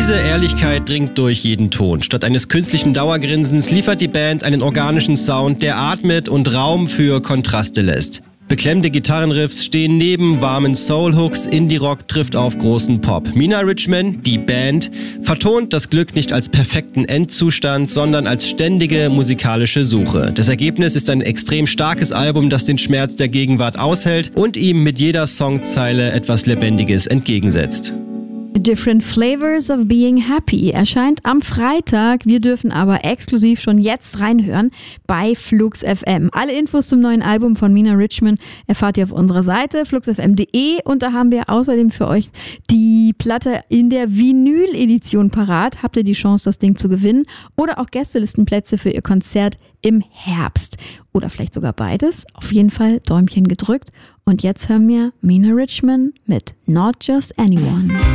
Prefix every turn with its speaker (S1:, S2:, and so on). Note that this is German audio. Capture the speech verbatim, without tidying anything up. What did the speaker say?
S1: Diese Ehrlichkeit dringt durch jeden Ton. Statt eines künstlichen Dauergrinsens liefert die Band einen organischen Sound, der atmet und Raum für Kontraste lässt. Beklemmende Gitarrenriffs stehen neben warmen Soul-Hooks, Indie-Rock trifft auf großen Pop. Mina Richman, die Band, vertont das Glück nicht als perfekten Endzustand, sondern als ständige musikalische Suche. Das Ergebnis ist ein extrem starkes Album, das den Schmerz der Gegenwart aushält und ihm mit jeder Songzeile etwas Lebendiges entgegensetzt.
S2: Different Flavors of Being Happy erscheint am Freitag. Wir dürfen aber exklusiv schon jetzt reinhören bei Flux F M. Alle Infos zum neuen Album von Mina Richman erfahrt ihr auf unserer Seite flux f m punkt de und da haben wir außerdem für euch die Platte in der Vinyl-Edition parat. Habt ihr die Chance, das Ding zu gewinnen oder auch Gästelistenplätze für ihr Konzert im Herbst oder vielleicht sogar beides. Auf jeden Fall Däumchen gedrückt. Und jetzt hören wir Mina Richman mit Not Just Anyone.